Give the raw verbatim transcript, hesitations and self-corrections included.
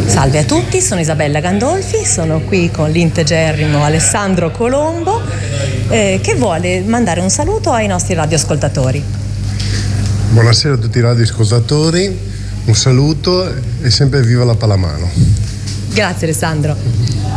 Salve a tutti, sono Isabella Gandolfi, sono qui con l'integerrimo Alessandro Colombo eh, che vuole mandare un saluto ai nostri radioascoltatori. Buonasera a tutti i radioascoltatori, un saluto e sempre viva la pallamano. Grazie Alessandro.